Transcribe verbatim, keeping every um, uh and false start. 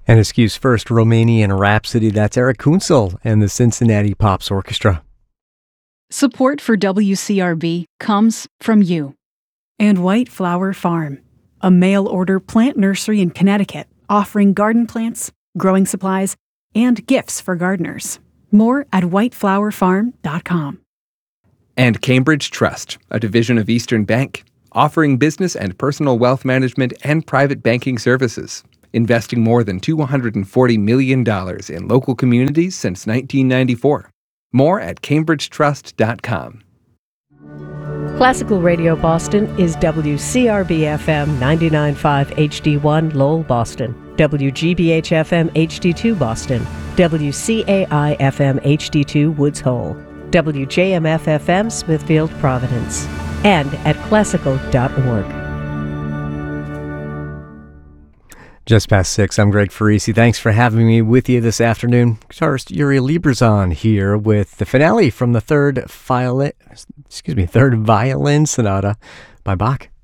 And excuse first, Romanian Rhapsody, that's Eric Kunzel and the Cincinnati Pops Orchestra. Support for W C R B comes from you. And White Flower Farm, a mail-order plant nursery in Connecticut, offering garden plants, growing supplies, and gifts for gardeners. More at white flower farm dot com. And Cambridge Trust, a division of Eastern Bank, offering business and personal wealth management and private banking services, investing more than two hundred forty million dollars in local communities since nineteen ninety-four. More at cambridge trust dot com. Classical Radio Boston is W C R B F M ninety-nine point five H D one Lowell, Boston, W G B H F M H D two Boston, W C A I F M H D two Woods Hole, W J M F F M Smithfield, Providence, and at classical dot org. Just past six, I'm Greg Farisi. Thanks for having me with you this afternoon. Guitarist Yuri Lieberzon here with the finale from the third violin, excuse me, third violin sonata by Bach.